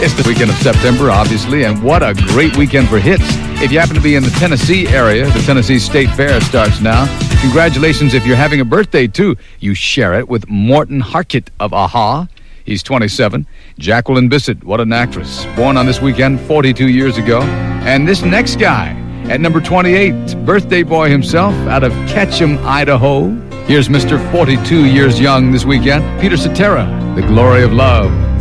It's the weekend of September, obviously, and what a great weekend for hits. If you happen to be in the Tennessee area, the Tennessee State Fair starts now. Congratulations if you're having a birthday, too. You share it with Morton Harkett of A-ha. He's 27. Jacqueline Bisset, what an actress. Born on this weekend 42 years ago. And this next guy, at number 28, birthday boy himself out of Ketchum, Idaho. Here's Mr. 42 years young this weekend, Peter Cetera, The Glory of Love.